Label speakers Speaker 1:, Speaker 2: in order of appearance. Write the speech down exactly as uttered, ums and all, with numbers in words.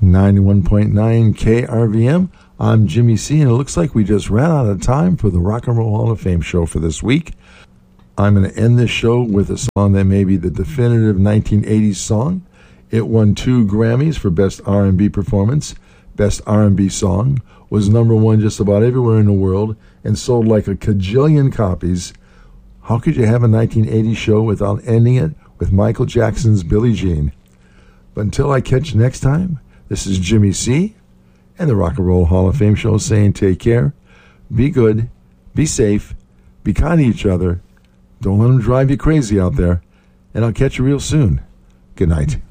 Speaker 1: ninety-one point nine K R V M. I'm Jimmy C, and it looks like we just ran out of time for the Rock and Roll Hall of Fame show for this week. I'm going to end this show with a song that may be the definitive nineteen eighties song. It won two Grammys for Best R and B Performance. Best R and B Song, was number one just about everywhere in the world, and sold like a cajillion copies. How could you have a nineteen eighties show without ending it with Michael Jackson's Billie Jean? But until I catch you next time, this is Jimmy C. and the Rock and Roll Hall of Fame show saying take care, be good, be safe, be kind to each other, don't let them drive you crazy out there, and I'll catch you real soon. Good night.